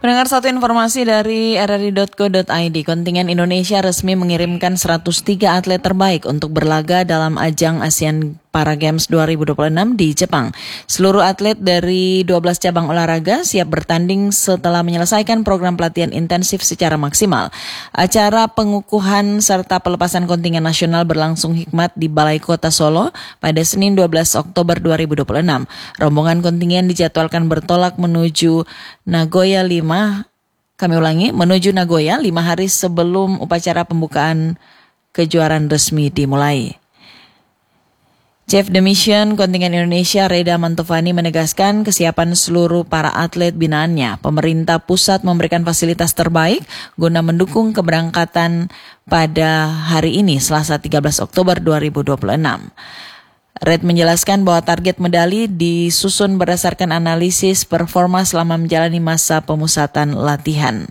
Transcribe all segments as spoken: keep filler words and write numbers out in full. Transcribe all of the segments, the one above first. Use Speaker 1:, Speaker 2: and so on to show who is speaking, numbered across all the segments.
Speaker 1: Pendengar, satu informasi dari r r i dot co dot i d. Kontingen Indonesia resmi mengirimkan seratus tiga atlet terbaik untuk berlaga dalam ajang ASEAN Para Games dua ribu dua puluh enam di Jepang. Seluruh atlet dari dua belas cabang olahraga siap bertanding setelah menyelesaikan program pelatihan intensif secara maksimal. Acara pengukuhan serta pelepasan kontingen nasional berlangsung hikmat di Balai Kota Solo pada Senin dua belas Oktober dua ribu dua puluh enam. Rombongan kontingen dijadwalkan bertolak menuju Nagoya lima, kami ulangi, menuju Nagoya lima hari sebelum upacara pembukaan kejuaraan resmi dimulai. Chief de Mission kontingen Indonesia Reda Mantovani menegaskan kesiapan seluruh para atlet binaannya. Pemerintah pusat memberikan fasilitas terbaik guna mendukung keberangkatan pada hari ini, Selasa tiga belas Oktober dua ribu dua puluh enam. Red menjelaskan bahwa target medali disusun berdasarkan analisis performa selama menjalani masa pemusatan latihan.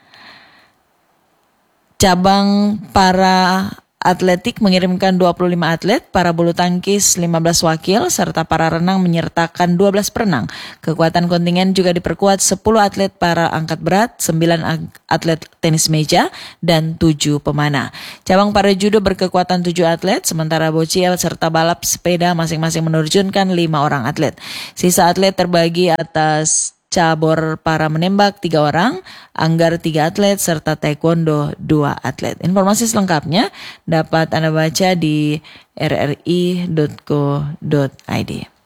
Speaker 1: Cabang para atletik mengirimkan dua puluh lima atlet, para bulu tangkis lima belas wakil, serta para renang menyertakan dua belas perenang. Kekuatan kontingen juga diperkuat sepuluh atlet para angkat berat, sembilan atlet tenis meja, dan tujuh pemanah. Cabang para judo berkekuatan tujuh atlet, sementara bocil serta balap sepeda masing-masing menerjunkan lima orang atlet. Sisa atlet terbagi atas cabur para menembak tiga orang, anggar tiga atlet, serta taekwondo dua atlet. Informasi selengkapnya dapat Anda baca di r r i dot co dot i d.